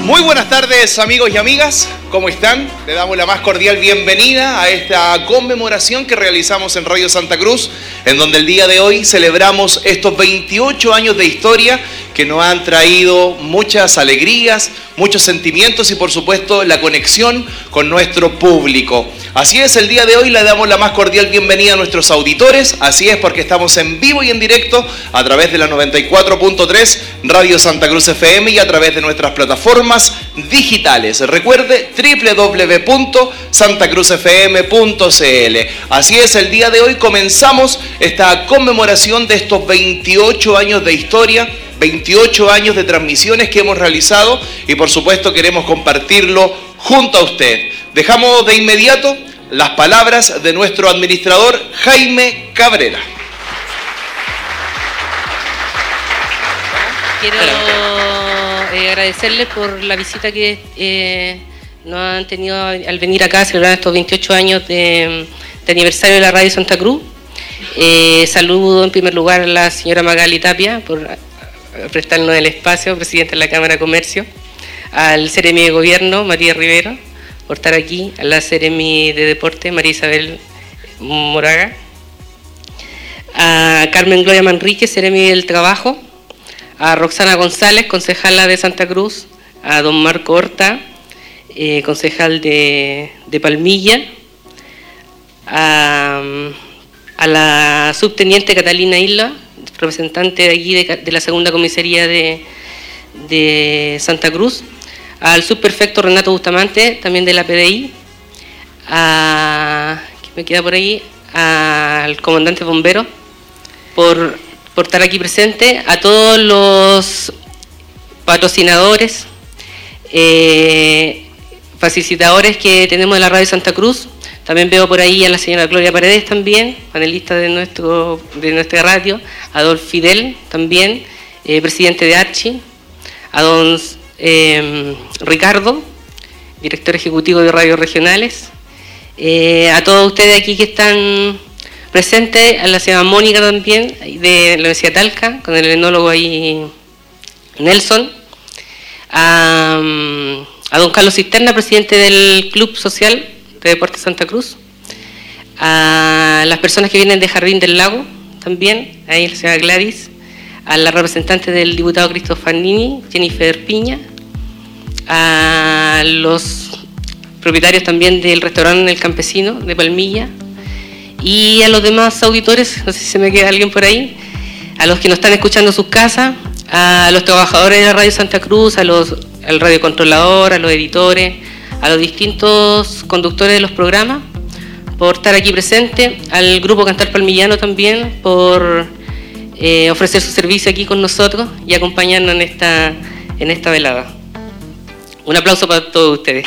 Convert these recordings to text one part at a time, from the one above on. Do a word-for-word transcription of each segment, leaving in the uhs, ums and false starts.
Muy buenas tardes, amigos y amigas, ¿cómo están? Le damos la más cordial bienvenida a esta conmemoración que realizamos en Radio Santa Cruz, en donde el día de hoy celebramos estos veintiocho años de historia que nos han traído muchas alegrías, muchos sentimientos y por supuesto la conexión con nuestro público. Así es, el día de hoy le damos la más cordial bienvenida a nuestros auditores, así es porque estamos en vivo y en directo a través de la noventa y cuatro punto tres Radio Santa Cruz F M y a través de nuestras plataformas digitales. Recuerde doble u doble u doble u punto santa cruz f m punto c l. Así es, el día de hoy comenzamos esta conmemoración de estos veintiocho años de historia, veintiocho años de transmisiones que hemos realizado y por supuesto queremos compartirlo junto a usted. Dejamos de inmediato las palabras de nuestro administrador Jaime Cabrera. Quiero eh, agradecerles por la visita que eh, nos han tenido al venir acá a celebrar estos veintiocho años de, de aniversario de la Radio Santa Cruz. Eh, saludo en primer lugar a la señora Magali Tapia por prestarnos el espacio, presidente de la Cámara de Comercio, al Seremi de Gobierno, María Rivero, por estar aquí, a la Seremi de Deporte, María Isabel Moraga, a Carmen Gloria Manrique, Seremi del Trabajo, a Roxana González, concejala de Santa Cruz, a don Marco Horta, eh, concejal de, de Palmilla, a, a la subteniente Catalina Isla, representante de aquí de, de la segunda comisaría de, de Santa Cruz, al subprefecto Renato Bustamante, también de la P D I, a, ¿qué me queda por ahí? Al comandante bombero, por... por estar aquí presente, a todos los patrocinadores, eh, facilitadores que tenemos de la Radio Santa Cruz. También veo por ahí a la señora Gloria Paredes también, panelista de, nuestro, de nuestra radio, a don Fidel también, eh, presidente de Archi, a don eh, Ricardo, director ejecutivo de radios regionales, eh, a todos ustedes aquí que están presente, a la señora Mónica también, de la Universidad de Talca, con el enólogo ahí Nelson, a, a don Carlos Cisterna, presidente del Club Social de Deportes Santa Cruz, a las personas que vienen de Jardín del Lago también, ahí la señora Gladys, a la representante del diputado Cristofanini, Jennifer Piña, a los propietarios también del restaurante El Campesino de Palmilla, y a los demás auditores, no sé si se me queda alguien por ahí, a los que nos están escuchando en sus casas, a los trabajadores de la Radio Santa Cruz, a los, al radiocontrolador, a los editores, a los distintos conductores de los programas, por estar aquí presente, al Grupo Cantar Palmillano también, por eh, ofrecer su servicio aquí con nosotros y acompañarnos en esta, en esta velada. Un aplauso para todos ustedes.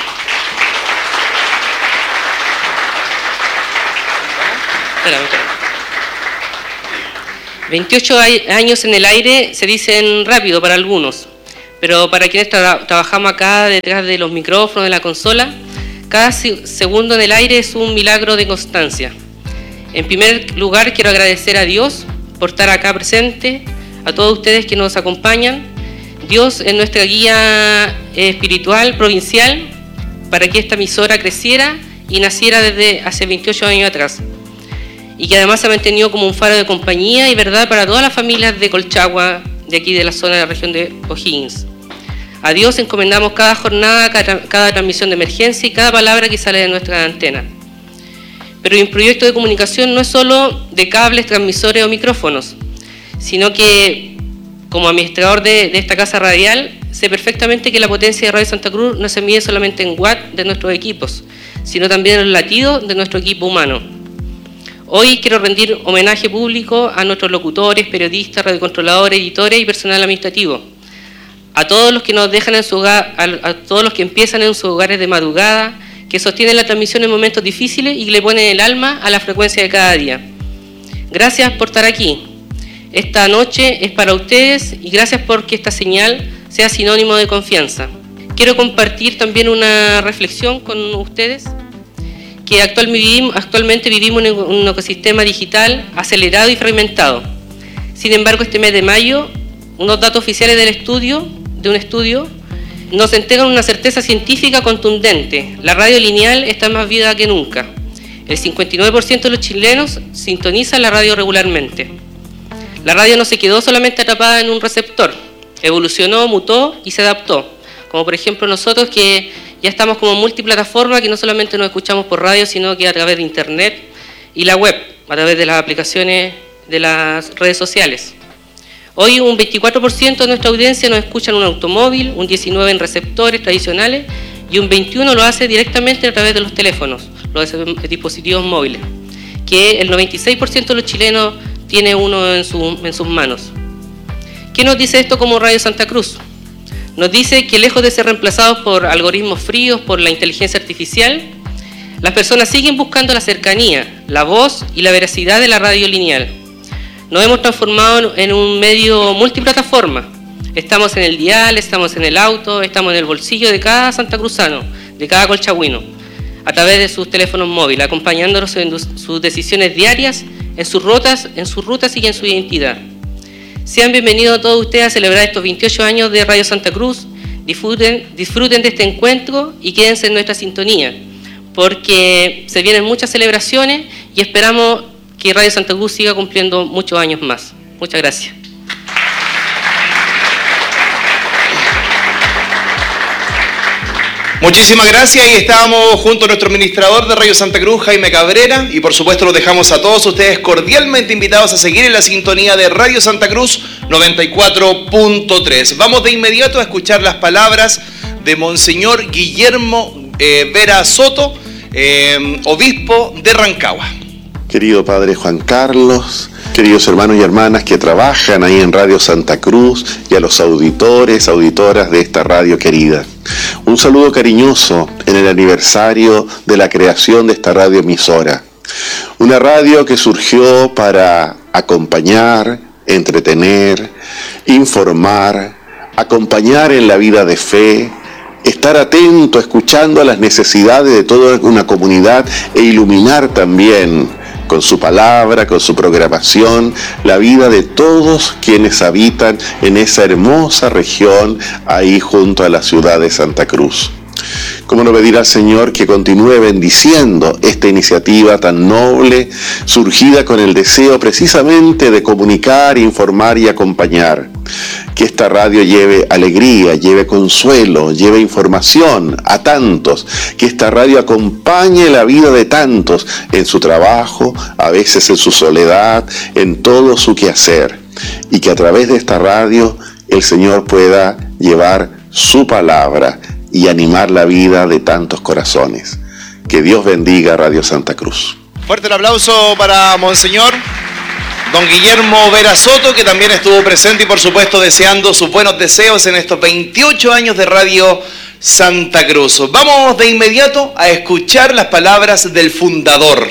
veintiocho años en el aire se dicen rápido para algunos, pero para quienes tra trabajamos acá detrás de los micrófonos, de la consola, cada segundo en el aire es un milagro de constancia. En primer lugar, quiero agradecer a Dios por estar acá presente, a todos ustedes que nos acompañan. Dios es nuestra guía espiritual, provincial, para que esta emisora creciera y naciera desde hace veintiocho años atrás, y que además se ha mantenido como un faro de compañía y verdad para todas las familias de Colchagua, de aquí de la zona de la región de O'Higgins. A Dios encomendamos cada jornada, cada, cada transmisión de emergencia y cada palabra que sale de nuestra antena. Pero un proyecto de comunicación no es solo de cables, transmisores o micrófonos, sino que, como administrador de, de esta casa radial, sé perfectamente que la potencia de Radio Santa Cruz no se mide solamente en watts de nuestros equipos, sino también en los latidos de nuestro equipo humano. Hoy quiero rendir homenaje público a nuestros locutores, periodistas, radiocontroladores, editores y personal administrativo. A todos los que nos dejan en su hogar, a, a todos los que empiezan en sus hogares de madrugada, que sostienen la transmisión en momentos difíciles y que le ponen el alma a la frecuencia de cada día. Gracias por estar aquí. Esta noche es para ustedes y gracias porque esta señal sea sinónimo de confianza. Quiero compartir también una reflexión con ustedes, que actualmente vivimos en un ecosistema digital acelerado y fragmentado. Sin embargo, este mes de mayo, unos datos oficiales del estudio, de un estudio, nos entregan una certeza científica contundente. La radio lineal está más viva que nunca. El cincuenta y nueve por ciento de los chilenos sintonizan la radio regularmente. La radio no se quedó solamente atrapada en un receptor, evolucionó, mutó y se adaptó. Como por ejemplo nosotros que ya estamos como multiplataforma, que no solamente nos escuchamos por radio, sino que a través de internet y la web, a través de las aplicaciones de las redes sociales. Hoy un veinticuatro por ciento de nuestra audiencia nos escucha en un automóvil, un diecinueve por ciento en receptores tradicionales y un veintiuno por ciento lo hace directamente a través de los teléfonos, los dispositivos móviles, que el noventa y seis por ciento de los chilenos tiene uno en, su, en sus manos. ¿Qué nos dice esto como Radio Santa Cruz? Nos dice que lejos de ser reemplazados por algoritmos fríos, por la inteligencia artificial, las personas siguen buscando la cercanía, la voz y la veracidad de la radio lineal. Nos hemos transformado en un medio multiplataforma. Estamos en el dial, estamos en el auto, estamos en el bolsillo de cada santacruzano, de cada colchagüino, a través de sus teléfonos móviles, acompañándonos en sus decisiones diarias, en sus rutas, en sus rutas y en su identidad. Sean bienvenidos todos ustedes a celebrar estos veintiocho años de Radio Santa Cruz. Disfruten, disfruten de este encuentro y quédense en nuestra sintonía, porque se vienen muchas celebraciones y esperamos que Radio Santa Cruz siga cumpliendo muchos años más. Muchas gracias. Muchísimas gracias y estábamos junto a nuestro administrador de Radio Santa Cruz, Jaime Cabrera, y por supuesto los dejamos a todos ustedes cordialmente invitados a seguir en la sintonía de Radio Santa Cruz noventa y cuatro punto tres. Vamos de inmediato a escuchar las palabras de Monseñor Guillermo eh, Vera Soto, eh, obispo de Rancagua. Querido Padre Juan Carlos, queridos hermanos y hermanas que trabajan ahí en Radio Santa Cruz y a los auditores, auditoras de esta radio querida. Un saludo cariñoso en el aniversario de la creación de esta radioemisora. Una radio que surgió para acompañar, entretener, informar, acompañar en la vida de fe, estar atento, escuchando a las necesidades de toda una comunidad e iluminar también con su palabra, con su programación, la vida de todos quienes habitan en esa hermosa región ahí junto a la ciudad de Santa Cruz. ¿Cómo no pedir al Señor que continúe bendiciendo esta iniciativa tan noble, surgida con el deseo precisamente de comunicar, informar y acompañar? Que esta radio lleve alegría, lleve consuelo, lleve información a tantos, que esta radio acompañe la vida de tantos en su trabajo, a veces en su soledad, en todo su quehacer, y que a través de esta radio el Señor pueda llevar su palabra y animar la vida de tantos corazones. Que Dios bendiga Radio Santa Cruz. Fuerte el aplauso para Monseñor don Guillermo Vera Soto, que también estuvo presente y por supuesto deseando sus buenos deseos en estos veintiocho años de Radio Santa Cruz. Vamos de inmediato a escuchar las palabras del fundador,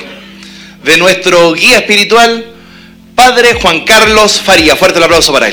de nuestro guía espiritual, Padre Juan Carlos Faría. Fuerte el aplauso para él.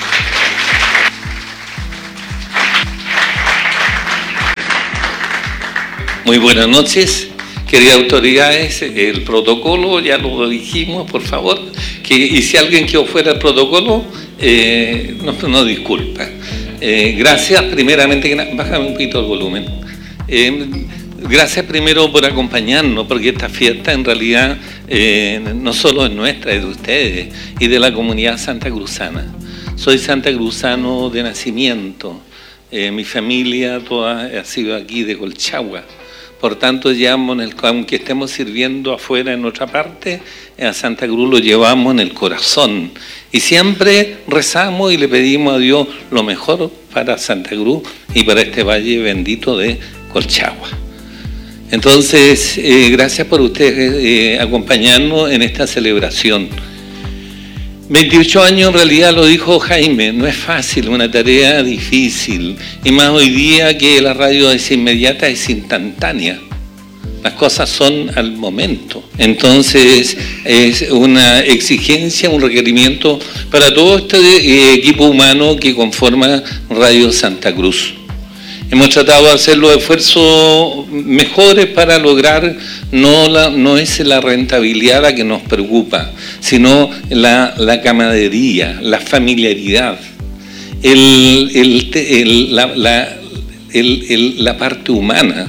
Muy buenas noches, queridas autoridades. El protocolo, ya lo dijimos, por favor, que y si alguien quedó fuera del protocolo, eh, nos no disculpa. Eh, gracias, primeramente, bájame un poquito el volumen. Eh, gracias primero por acompañarnos, porque esta fiesta en realidad eh, no solo es nuestra, es de ustedes y de la comunidad santacruzana. Soy santacruzano de nacimiento, eh, mi familia toda ha sido aquí de Colchagua. Por tanto, llevamos en el, aunque estemos sirviendo afuera en otra parte, a Santa Cruz lo llevamos en el corazón. Y siempre rezamos y le pedimos a Dios lo mejor para Santa Cruz y para este valle bendito de Colchagua. Entonces, eh, gracias por ustedes eh, acompañarnos en esta celebración. veintiocho años en realidad, lo dijo Jaime, no es fácil, una tarea difícil, y más hoy día que la radio es inmediata, es instantánea, las cosas son al momento, entonces es una exigencia, un requerimiento para todo este eh, equipo humano que conforma Radio Santa Cruz. Hemos tratado de hacer los esfuerzos mejores para lograr, no, la, no es la rentabilidad la que nos preocupa, sino la, la camaradería, la familiaridad, el, el, el, la, la, el, el, la parte humana,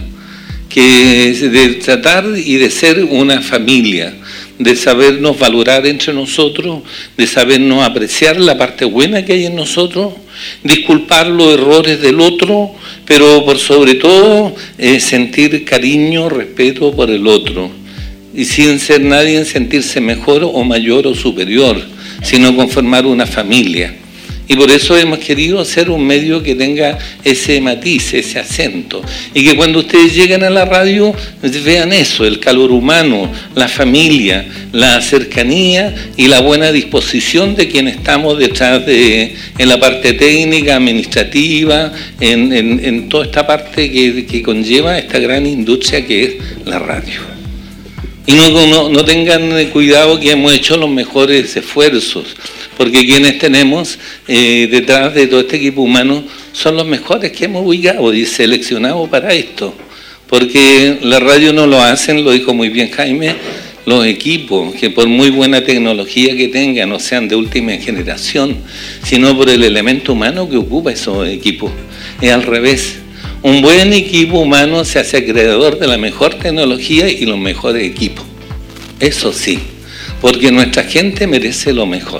que es de tratar y de ser una familia, de sabernos valorar entre nosotros, de sabernos apreciar la parte buena que hay en nosotros, disculpar los errores del otro, pero por sobre todo eh, sentir cariño, respeto por el otro, y sin ser nadie sentirse mejor o mayor o superior, sino conformar una familia. Y por eso hemos querido hacer un medio que tenga ese matiz, ese acento. Y que cuando ustedes lleguen a la radio vean eso, el calor humano, la familia, la cercanía y la buena disposición de quienes estamos detrás de, en la parte técnica, administrativa, en, en, en toda esta parte que, que conlleva esta gran industria que es la radio. Y no, no, no tengan cuidado que hemos hecho los mejores esfuerzos, porque quienes tenemos eh, detrás de todo este equipo humano son los mejores que hemos ubicado y seleccionado para esto. Porque la radio no lo hacen, lo dijo muy bien Jaime, los equipos, que por muy buena tecnología que tengan, no sean de última generación, sino por el elemento humano que ocupa esos equipos. Es al revés. Un buen equipo humano se hace acreedor de la mejor tecnología y los mejores equipos. Eso sí, porque nuestra gente merece lo mejor.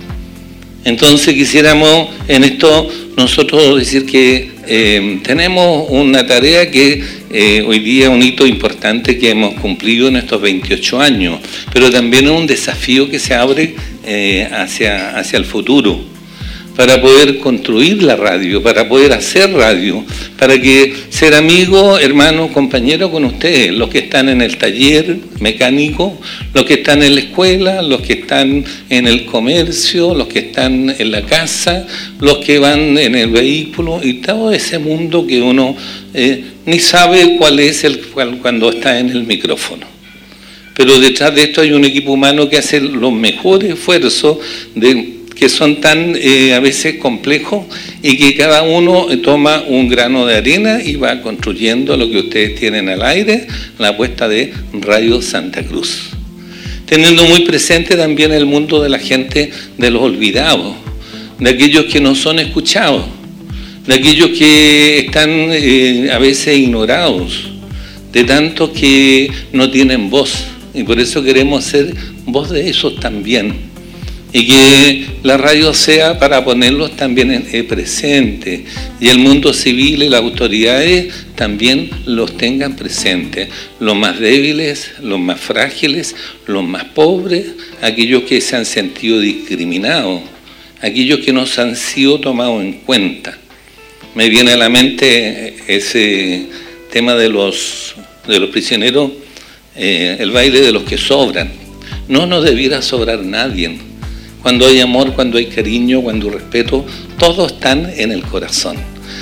Entonces quisiéramos en esto nosotros decir que eh, tenemos una tarea que eh, hoy día es un hito importante que hemos cumplido en estos veintiocho años, pero también es un desafío que se abre eh, hacia, hacia el futuro, para poder construir la radio, para poder hacer radio, para que ser amigo, hermano, compañero con ustedes, los que están en el taller mecánico, los que están en la escuela, los que están en el comercio, los que están en la casa, los que van en el vehículo y todo ese mundo que uno eh, ni sabe cuál es el cual, cuando está en el micrófono. Pero detrás de esto hay un equipo humano que hace los mejores esfuerzos de que son tan eh, a veces complejos y que cada uno toma un grano de arena y va construyendo lo que ustedes tienen al aire, la apuesta de Radio Santa Cruz. Teniendo muy presente también el mundo de la gente de los olvidados, de aquellos que no son escuchados, de aquellos que están eh, a veces ignorados, de tantos que no tienen voz. Y por eso queremos ser voz de esos también. Y que la radio sea para ponerlos también eh, presentes y el mundo civil y las autoridades también los tengan presentes, los más débiles, los más frágiles, los más pobres, aquellos que se han sentido discriminados, aquellos que no se han sido tomados en cuenta. Me viene a la mente ese tema de los, de los prisioneros, eh, el baile de los que sobran. No nos debiera sobrar nadie. Cuando hay amor, cuando hay cariño, cuando hay respeto, todos están en el corazón.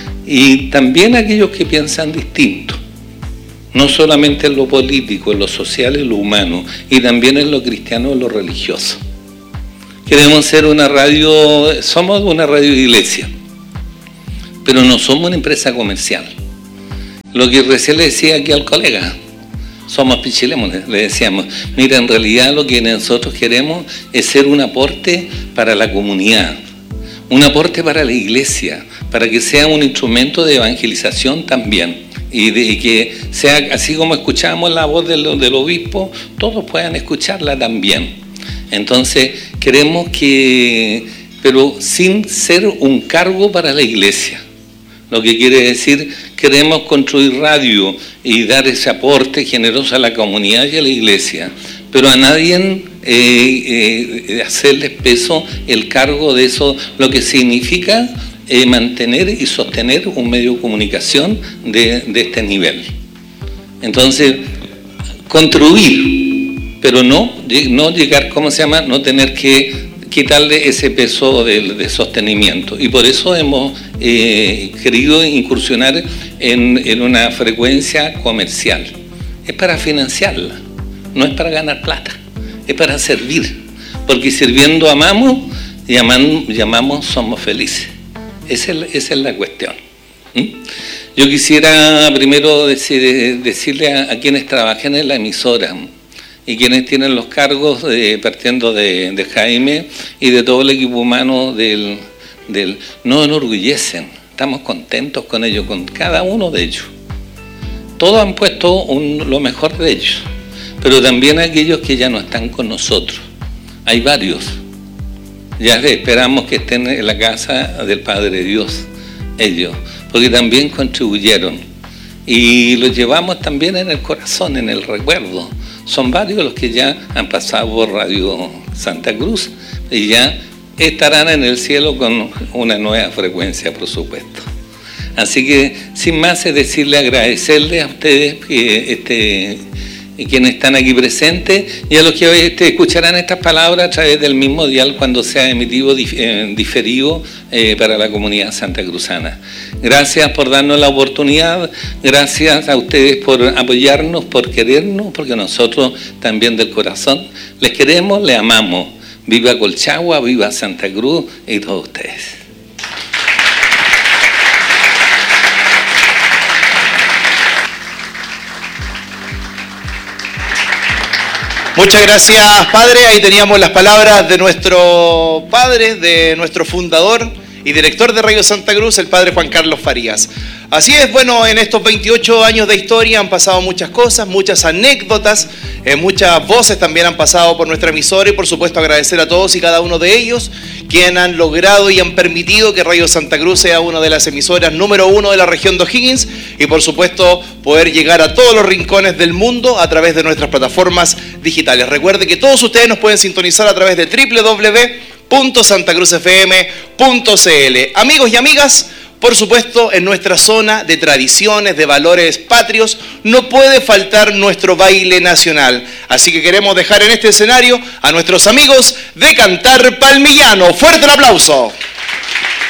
Y también aquellos que piensan distinto, no solamente en lo político, en lo social, en lo humano, y también en lo cristiano, en lo religioso. Queremos ser una radio, somos una radio de iglesia, pero no somos una empresa comercial. Lo que recién le decía aquí al colega, somos pichilemones, le decíamos, mira, en realidad lo que nosotros queremos es ser un aporte para la comunidad, un aporte para la iglesia, para que sea un instrumento de evangelización también, y, de, y que sea, así como escuchamos la voz del, del obispo, todos puedan escucharla también. Entonces, queremos que, pero sin ser un cargo para la iglesia. Lo que quiere decir, queremos construir radio y dar ese aporte generoso a la comunidad y a la iglesia, pero a nadie eh, eh, hacerles peso el cargo de eso, lo que significa eh, mantener y sostener un medio de comunicación de, de este nivel. Entonces, construir, pero no, no llegar, ¿cómo se llama?, no tener que quitarle ese peso de, de sostenimiento. Y por eso hemos eh, querido incursionar en, en una frecuencia comercial. Es para financiarla, no es para ganar plata, es para servir. Porque sirviendo amamos y aman, llamamos somos felices. Esa es, esa es la cuestión. ¿Mm? Yo quisiera primero decir, decirle a, a quienes trabajan en la emisora y quienes tienen los cargos, eh, partiendo de, de Jaime y de todo el equipo humano del, del no enorgullecen estamos contentos con ellos, con cada uno de ellos. Todos han puesto un, lo mejor de ellos, pero también aquellos que ya no están con nosotros. Hay varios. Ya esperamos que estén en la casa del Padre Dios, ellos, porque también contribuyeron. Y los llevamos también en el corazón, en el recuerdo. Son varios los que ya han pasado por Radio Santa Cruz y ya estarán en el cielo con una nueva frecuencia, por supuesto. Así que, sin más, es decirle, agradecerle a ustedes que este, quienes están aquí presentes y a los que hoy este, escucharán estas palabras a través del mismo dial cuando sea emitido eh, diferido eh, para la comunidad santacruzana. Gracias por darnos la oportunidad, gracias a ustedes por apoyarnos, por querernos, porque nosotros también del corazón les queremos, les amamos. Viva Colchagua, viva Santa Cruz y todos ustedes. Muchas gracias, padre. Ahí teníamos las palabras de nuestro padre, de nuestro fundador y director de Radio Santa Cruz, el padre Juan Carlos Farías. Así es, bueno, en estos veintiocho años de historia han pasado muchas cosas, muchas anécdotas, eh, muchas voces también han pasado por nuestra emisora y por supuesto agradecer a todos y cada uno de ellos quienes han logrado y han permitido que Radio Santa Cruz sea una de las emisoras número uno de la región de O'Higgins y por supuesto poder llegar a todos los rincones del mundo a través de nuestras plataformas digitales. Recuerde que todos ustedes nos pueden sintonizar a través de doble u doble u doble u punto santa cruz f m punto c l. Amigos y amigas, por supuesto, en nuestra zona de tradiciones, de valores patrios, no puede faltar nuestro baile nacional. Así que queremos dejar en este escenario a nuestros amigos de Cantar Palmillano. ¡Fuerte el aplauso!